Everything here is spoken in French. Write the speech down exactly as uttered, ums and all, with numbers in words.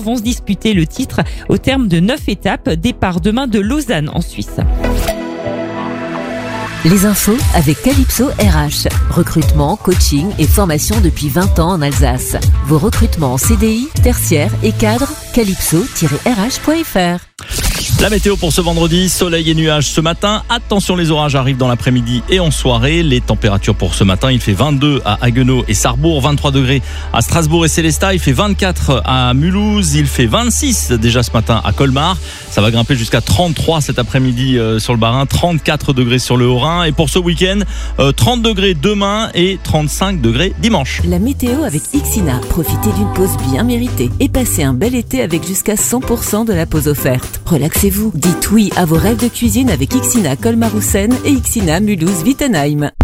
vont se disputer le titre au terme de neuf étapes. Départ demain de Lausanne en Suisse. Les infos avec Calypso R H. Recrutement, coaching et formation depuis vingt ans en Alsace. Vos recrutements en C D I, tertiaire et cadre, calypso tiret r h point f r. La météo pour ce vendredi, soleil et nuages ce matin. Attention, les orages arrivent dans l'après-midi et en soirée. Les températures pour ce matin, il fait vingt-deux à Haguenau et Sarrebourg, vingt-trois degrés à Strasbourg et Sélestat, il fait vingt-quatre à Mulhouse, il fait vingt-six déjà ce matin à Colmar. Ça va grimper jusqu'à trente-trois cet après-midi euh, sur le Bas-Rhin, trente-quatre degrés sur le Haut-Rhin. Et pour ce week-end, euh, trente degrés demain et trente-cinq degrés dimanche. La météo avec Ixina. Profitez d'une pause bien méritée et passez un bel été avec jusqu'à cent pour cent de la pause offerte. Relaxez-vous. Dites oui à vos rêves de cuisine avec Ixina Colmar-Roussenne et Ixina Mulhouse-Wittenheim.